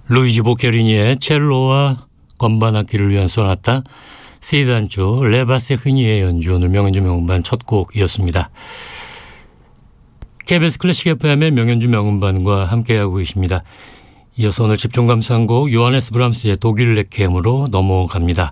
루이지 보케리니의 첼로와 건반 악기를 위한 소나타, 세단조 레바세 흐니의 연주, 오늘 명연주 명음반 첫 곡이었습니다. KBS 클래식 FM의 명연주 명음반과 함께하고 계십니다. 이어서 오늘 집중 감상곡 요하네스 브람스의 독일 레퀴엠으로 넘어갑니다.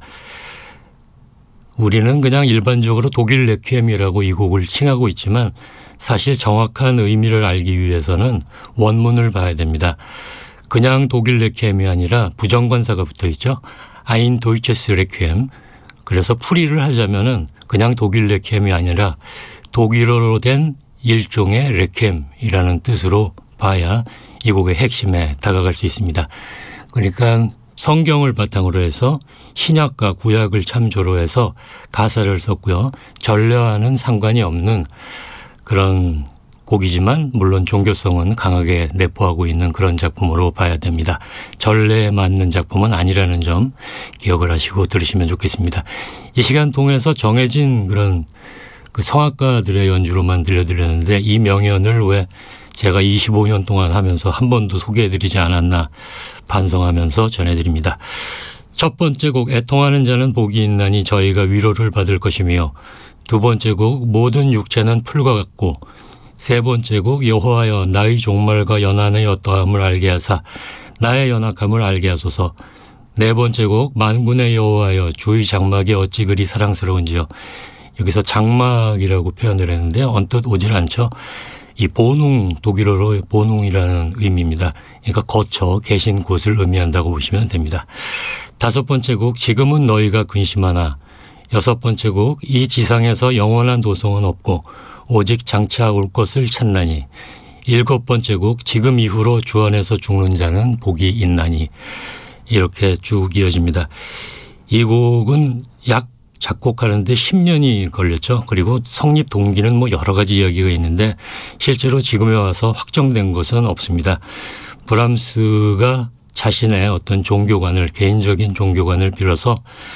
우리는 그냥 일반적으로 독일 레퀴엠이라고 이 곡을 칭하고 있지만 사실 정확한 의미를 알기 위해서는 원문을 봐야 됩니다. 그냥 독일 레퀴엠이 아니라 부정관사가 붙어 있죠. 아인 도이체스 레퀴엠. 그래서 풀이를 하자면은 그냥 독일 레퀴엠이 아니라 독일어로 된 일종의 레퀴엠이라는 뜻으로 봐야 이 곡의 핵심에 다가갈 수 있습니다. 그러니까 성경을 바탕으로 해서 신약과 구약을 참조로 해서 가사를 썼고요. 전례와는 상관이 없는 그런 곡이지만 물론 종교성은 강하게 내포하고 있는 그런 작품으로 봐야 됩니다. 전례에 맞는 작품은 아니라는 점 기억을 하시고 들으시면 좋겠습니다. 이 시간 통해서 정해진 그런 그 성악가들의 연주로만 들려드렸는데 이 명연을 왜 제가 25년 동안 하면서 한 번도 소개해드리지 않았나 반성하면서 전해드립니다. 첫 번째 곡 애통하는 자는 복이 있나니 저희가 위로를 받을 것이며, 두 번째 곡 모든 육체는 풀과 같고, 세 번째 곡 여호와여 나의 종말과 연한의 어떠함을 알게 하사 나의 연약함을 알게 하소서. 네 번째 곡 만군의 여호와여 주의 장막이 어찌 그리 사랑스러운지요. 여기서 장막이라고 표현을 했는데 언뜻 오질 않죠. 이 보농, 독일어로 보농이라는 의미입니다. 그러니까 거처 계신 곳을 의미한다고 보시면 됩니다. 다섯 번째 곡 지금은 너희가 근심하나. 여섯 번째 곡 이 지상에서 영원한 도성은 없고 오직 장차 올 것을 찾나니. 일곱 번째 곡 지금 이후로 주 안에서 죽는 자는 복이 있나니. 이렇게 쭉 이어집니다. 이 곡은 약 작곡하는데 10년이 걸렸죠. 그리고 성립 동기는 뭐 여러 가지 이야기가 있는데 실제로 지금에 와서 확정된 것은 없습니다. 브람스가 자신의 어떤 종교관을, 개인적인 종교관을 빌어서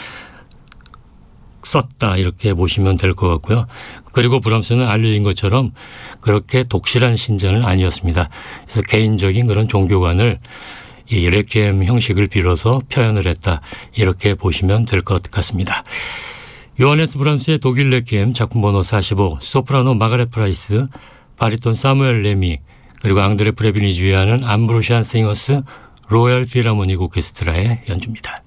썼다 이렇게 보시면 될 것 같고요. 그리고 브람스는 알려진 것처럼 그렇게 독실한 신자는 아니었습니다. 그래서 개인적인 그런 종교관을 이 레퀴엠 형식을 빌어서 표현을 했다 이렇게 보시면 될 것 같습니다. 요하네스 브람스의 독일 레퀴엠 작품 번호 45, 소프라노 마가렛 프라이스, 바리톤 사무엘 레미, 그리고 앙드레 프레빈이 주의하는 암브로시안 싱어스 로열 필하모닉 오케스트라의 연주입니다.